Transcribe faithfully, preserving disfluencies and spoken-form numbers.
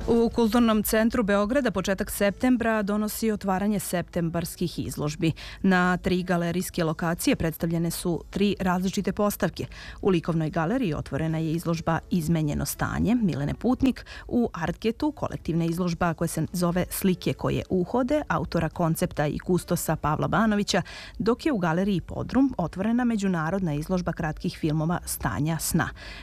U Kulturnom centru Beograda početak septembra donosi otvaranje septembarskih izložbi. Na tri galerijske lokacije predstavljene su tri različite postavke. U Likovnoj galeriji otvorena je izložba Izmenjeno stanje Milene Putnik, u Artgetu kolektivna izložba koja se zove Slike koje uhode autora koncepta i kustosa Pavla Banovića, dok je u galeriji Podrum otvorena međunarodna izložba kratkih filmova Stanja sna.